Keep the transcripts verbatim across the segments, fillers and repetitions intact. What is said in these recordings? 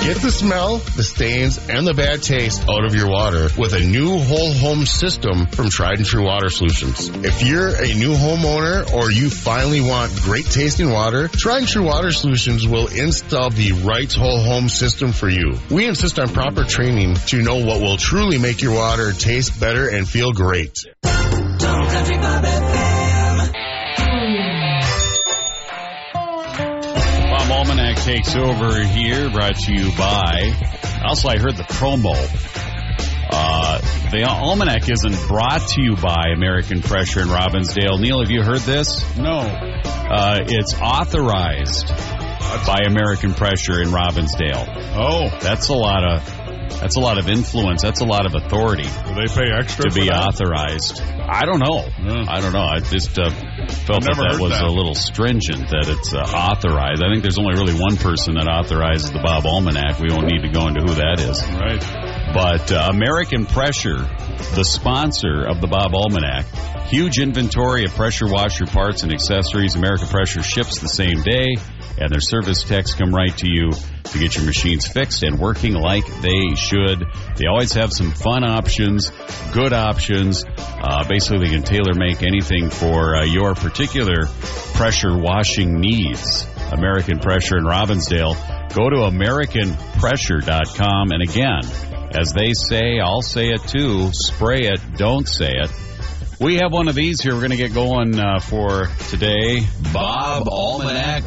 Get the smell, the stains, and the bad taste out of your water with a new whole home system from Tried and True Water Solutions. If you're a new homeowner or you finally want great tasting water, Tried and True Water Solutions will install the right whole home system for you. We insist on proper training to know what will truly make your water taste better and feel great. Total Country Bob F M. Bob Almanac takes over here, brought to you by. Also, I heard the promo. Uh, the Almanac isn't brought to you by American Pressure in Robbinsdale. Neil, have you heard this? No. Uh, it's authorized by American Pressure in Robbinsdale. Oh, that's a lot of that's a lot of influence. That's a lot of authority. Do they pay extra to be for that? authorized? I don't know. Yeah. I don't know. I just uh, felt that that was that. a little stringent that it's uh, authorized. I think there's only really one person that authorizes the Bob Almanac. We won't need to go into who that is. Right. But uh, American Pressure, the sponsor of the Bob Almanac, huge inventory of pressure washer parts and accessories. American Pressure ships the same day, and their service techs come right to you to get your machines fixed and working like they should. They always have some fun options, good options. Uh, basically, they can tailor-make anything for uh, your particular pressure washing needs. American Pressure in Robbinsdale. Go to American Pressure dot com, and again, as they say, I'll say it too, spray it, don't say it. We have one of these here we're going to get going uh, for today. Bob Almanac.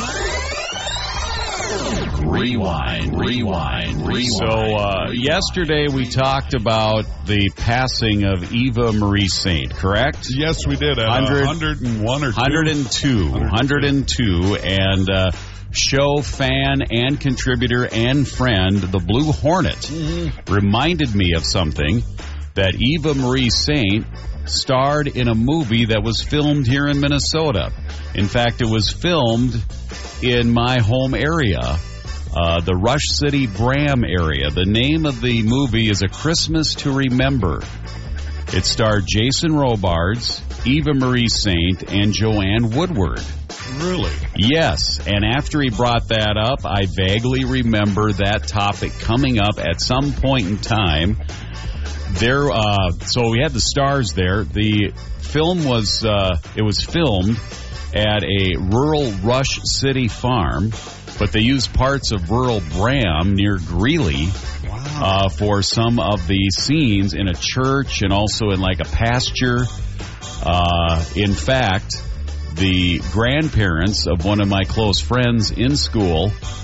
Rewind, rewind, rewind. So uh, yesterday we talked about the passing of Eva Marie Saint, correct? Yes, we did. At one hundred and one or two? one hundred two. one hundred two. And uh, show fan and contributor and friend, the Blue Hornet, mm-hmm. reminded me of something, that Eva Marie Saint starred in a movie that was filmed here in Minnesota. In fact, it was filmed in my home area, uh, the Rush City, Bram area. The name of the movie is A Christmas to Remember. It starred Jason Robards, Eva Marie Saint, and Joanne Woodward. Really? Yes, and after he brought that up, I vaguely remember that topic coming up at some point in time. There, uh, so we had the stars there. The film was, uh, it was filmed at a rural Rush City farm, but they used parts of rural Bram near Greeley wow. uh, for some of the scenes in a church and also in like a pasture. Uh, in fact, the grandparents of one of my close friends in school